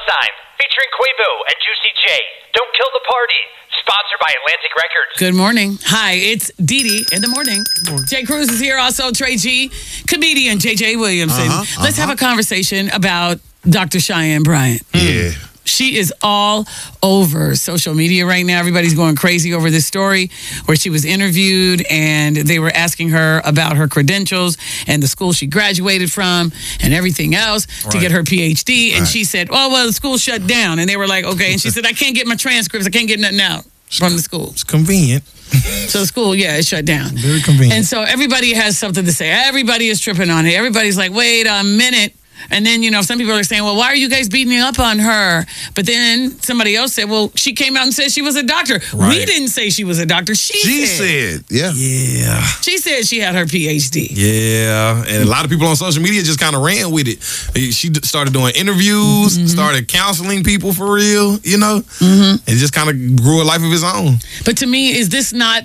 Sign, featuring Quavo and Juicy J. Don't Kill the Party. Sponsored by Atlantic Records. Good morning. Hi, it's Dee Dee in the morning. Jay Cruz is here, also Trey G, comedian JJ Williamson. Let's have a conversation about Dr. Cheyenne Bryant. Yeah. She is all over social media right now. Everybody's going crazy over this story where she was interviewed and they were asking her about her credentials and the school she graduated from and everything else to get her PhD. And she said, oh, well, the school shut down. And they were like, okay. And she said, I can't get my transcripts. I can't get nothing out from the school. It's convenient. So the school, it shut down. Very convenient. And so everybody has something to say. Everybody is tripping on it. Everybody's like, wait a minute. And then, some people are saying, well, why are you guys beating up on her? But then somebody else said, well, she came out and said she was a doctor. Right. We didn't say she was a doctor. She said. Yeah. She said she had her PhD. Yeah. And a lot of people on social media just kind of ran with it. She started doing interviews, started counseling people for real, and just kind of grew a life of his own. But to me, is this not...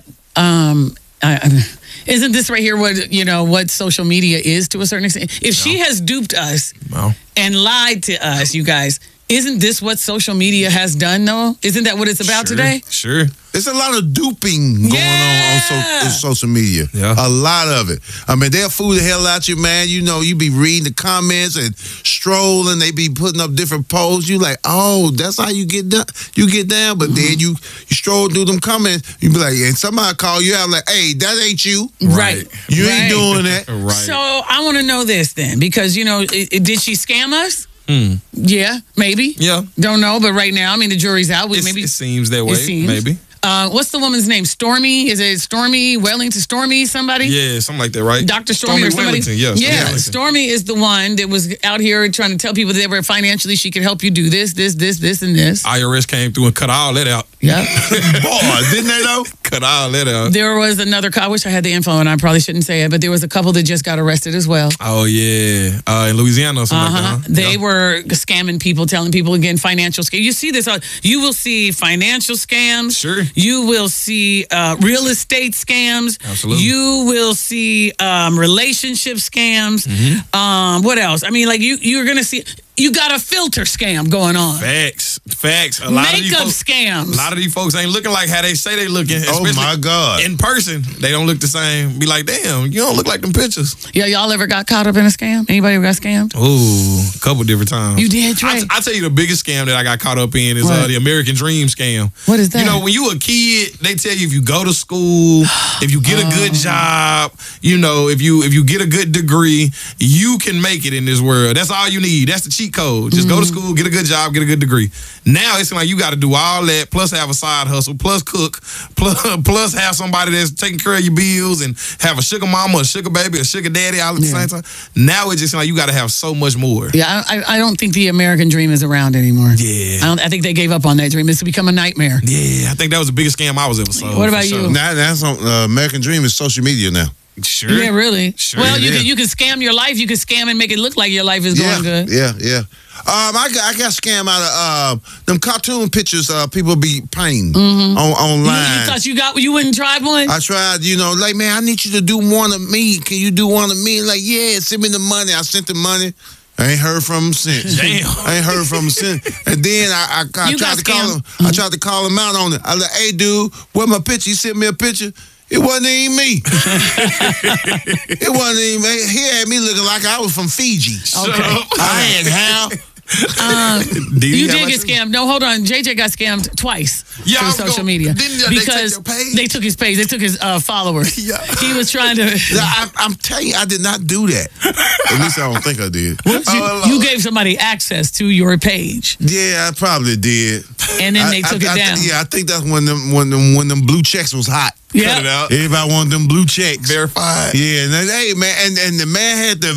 isn't this right here what social media is to a certain extent? If she has duped us and lied to us, you guys, isn't this what social media has done, though? Isn't that what it's about today? Sure. There's a lot of duping going on social media. Yeah. A lot of it. I mean, they'll fool the hell out you, man. You be reading the comments and strolling. They be putting up different posts. You like, oh, that's how you get down. You get down, but then you stroll through them comments. You be like, and somebody call you out like, hey, that ain't you. Right. You ain't doing that. Right. So I want to know this then, because, did she scam us? Yeah, maybe. Yeah. Don't know, but right now, the jury's out. It seems that way, maybe. What's the woman's name? Stormy? Is it Stormy Wellington? Stormy somebody? Yeah, something like that, right? Dr. Stormy or somebody? Wellington, yes. Yeah, Stormy is the one that was out here trying to tell people that they were financially, she could help you do this, and this. IRS came through and cut all that out. Yeah. Boy, didn't they though? Cut all that out. There was another, I wish I had the info and I probably shouldn't say it, but there was a couple that just got arrested as well. Oh, yeah. In Louisiana or something like that. Huh? They were scamming people, telling people, again, financial scams. You see this, you will see financial scams. Sure. You will see real estate scams. Absolutely. You will see relationship scams. What else? You're going to see... You got a filter scam going on. Facts. A lot Makeup scams. A lot of these folks ain't looking like how they say they looking. Oh, my God. In person, they don't look the same. Be like, damn, you don't look like them pictures. Yeah, y'all ever got caught up in a scam? Anybody ever got scammed? Ooh, a couple different times. You did, Trey? I tell you the biggest scam that I got caught up in is the American Dream scam. What is that? When you a kid, they tell you if you go to school, if you get a good job, if you get a good degree, you can make it in this world. That's all you need. That's the cheat code. Just go to school, get a good job, get a good degree. Now it's like you got to do all that, plus have a side hustle, plus cook, plus have somebody that's taking care of your bills and have a sugar mama, a sugar baby, a sugar daddy all at the same time. Now it's just like you got to have so much more. Yeah, I don't think the American Dream is around anymore. Yeah. I think they gave up on that dream. It's become a nightmare. Yeah, I think that was the biggest scam I was ever sold. What about you? Now that's on American Dream is social media now. Sure. Yeah, really. Sure. Well, you can scam your life. You can scam and make it look like your life is going good. Yeah. I got scammed out of them cartoon pictures people be painting online. You thought you wouldn't try one? I tried, like, man, I need you to do one of me. Can you do one of me? Like, yeah, send me the money. I sent the money. I ain't heard from him since. Damn. I ain't heard from him since. And then I tried to call him. I tried to call him out on it. I was like, hey, dude, where's my picture? He sent me a picture. It wasn't even me. It wasn't even me. He had me looking like I was from Fiji. Okay. I had how. You did get scammed. No, hold on. JJ got scammed twice through social media because they took his page. They took his followers. Yeah. He was trying to. I'm telling you, I did not do that. At least I don't think I did. You gave somebody access to your page. Yeah, I probably did. And then they took it down. I think that's when them blue checks was hot. Yeah. Everybody wanted them blue checks. Verified. Yeah, and hey man, and the man had the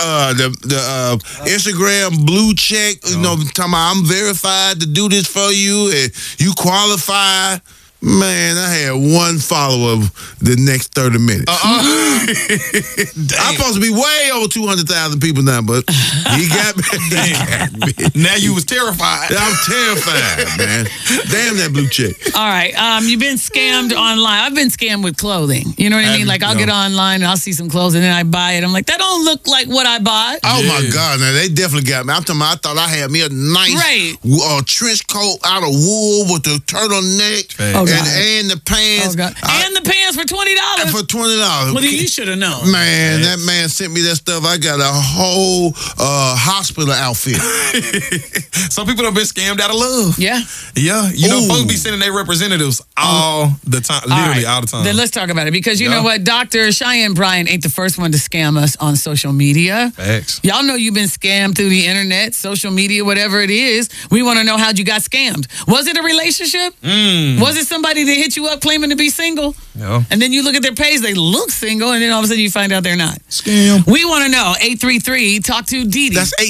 Instagram blue check, talking about I'm verified to do this for you and you qualify. Man, I had one follower the next 30 minutes. I'm supposed to be way over 200,000 people now, but he got me. Now you was terrified. I'm terrified, man. Damn that blue check. All right. You've been scammed online. I've been scammed with clothing. You know what I mean? Like I'll get online and I'll see some clothes and then I buy it. I'm like, that don't look like what I bought. Oh my God! Now they definitely got me. I'm talking about, I thought I had me a nice trench coat out of wool with the turtleneck and the pants. Oh God. And the pants for $20. For $20. Well, then you should have known. Man, that man sent me that stuff. I got a whole hospital outfit. Some people have been scammed out of love. Yeah. Yeah. You know, folks be sending their representatives all the time, literally all the time. Then let's talk about it because you know what? Dr. Cheyenne Bryant ain't the first one to scam us on social media. Facts. Y'all know you've been scammed through the internet, social media, whatever it is. We want to know how'd you got scammed. Was it a relationship? Was it somebody that hit you up claiming to be single? No. And then you look at their page, they look single, and then all of a sudden you find out they're not. Scam. We want to know. 833, talk to Dee Dee. That's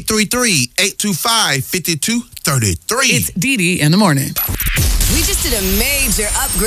833-825-5233. It's Dee Dee in the morning. We just did a major upgrade.